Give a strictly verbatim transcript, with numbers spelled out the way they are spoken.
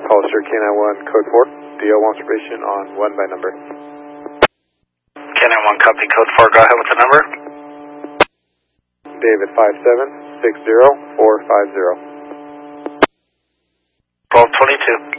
Hollister K nine one code four. D L wants information on one by number. K nine one copy code four, go ahead with the number. David five seven six zero four five zero. twelve twenty-two.